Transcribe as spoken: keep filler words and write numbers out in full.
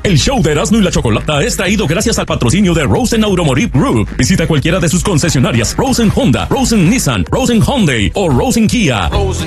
El show de Erasmo y la Chocolata es traído gracias al patrocinio de Rosen Automotive Group. Visita cualquiera de sus concesionarias Rosen Honda, Rosen Nissan, Rosen Hyundai o Rosen Kia.